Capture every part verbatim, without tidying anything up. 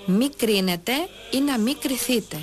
Μη κρίνετε ή να μη κριθείτε.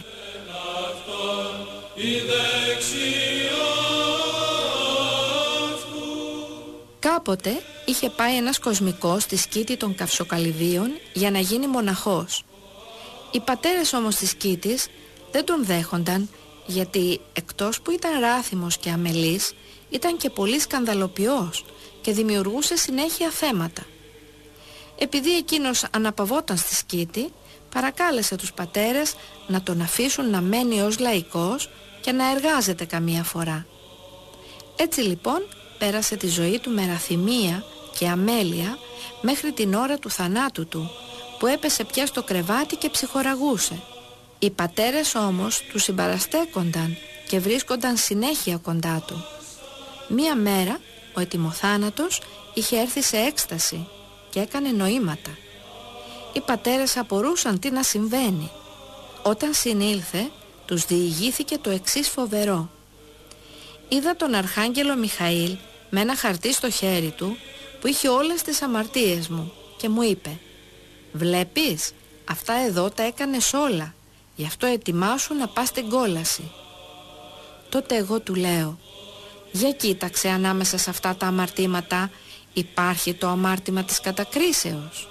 Κάποτε είχε πάει ένας κοσμικός στη σκήτη των Καυσοκαλυδίων για να γίνει μοναχός. Οι πατέρες όμως της σκήτης δεν τον δέχονταν, γιατί εκτός που ήταν ράθιμος και αμελής, ήταν και πολύ σκανδαλοποιός και δημιουργούσε συνέχεια θέματα. Επειδή εκείνος αναπαυόταν στη σκήτη, παρακάλεσε τους πατέρες να τον αφήσουν να μένει ως λαϊκός και να εργάζεται καμία φορά. Έτσι λοιπόν πέρασε τη ζωή του με ραθυμία και αμέλεια μέχρι την ώρα του θανάτου του, που έπεσε πια στο κρεβάτι και ψυχοραγούσε. Οι πατέρες όμως του συμπαραστέκονταν και βρίσκονταν συνέχεια κοντά του. Μία μέρα ο ετοιμοθάνατος είχε έρθει σε έκσταση και έκανε νοήματα. Οι πατέρες απορούσαν τι να συμβαίνει. Όταν συνήλθε, τους διηγήθηκε το εξής φοβερό. Είδα τον Αρχάγγελο Μιχαήλ με ένα χαρτί στο χέρι του που είχε όλες τις αμαρτίες μου και μου είπε: «Βλέπεις, αυτά εδώ τα έκανες όλα, γι' αυτό ετοιμάσου να πας στην κόλαση». Τότε εγώ του λέω: «Για κοίταξε ανάμεσα σε αυτά τα αμαρτήματα υπάρχει το αμάρτημα της κατακρίσεως».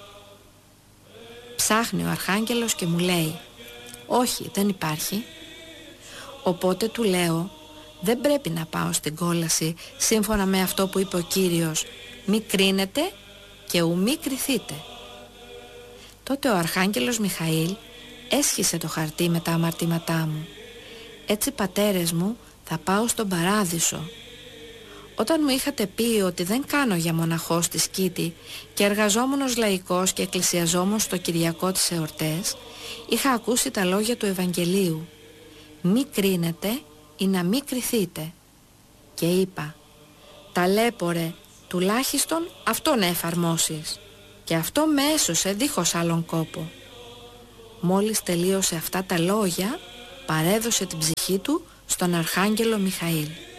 Ψάχνει ο Αρχάγγελος και μου λέει: «Όχι, δεν υπάρχει». Οπότε του λέω: «Δεν πρέπει να πάω στην κόλαση σύμφωνα με αυτό που είπε ο Κύριος, μη κρίνετε και ου μη κριθείτε». Τότε ο Αρχάγγελος Μιχαήλ έσχισε το χαρτί με τα αμαρτήματά μου. Έτσι, πατέρες μου, θα πάω στον παράδεισο. Όταν μου είχατε πει ότι δεν κάνω για μοναχός στη σκήτη και εργαζόμουν ως λαϊκός και εκκλησιαζόμουν στο Κυριακό τις εορτές, είχα ακούσει τα λόγια του Ευαγγελίου: «Μη κρίνετε ή να μη κριθείτε». Και είπα: «Ταλέπορε, τουλάχιστον αυτό να εφαρμόσεις». Και αυτό με έσωσε δίχως άλλον κόπο. Μόλις τελείωσε αυτά τα λόγια, παρέδωσε την ψυχή του στον Αρχάγγελο Μιχαήλ.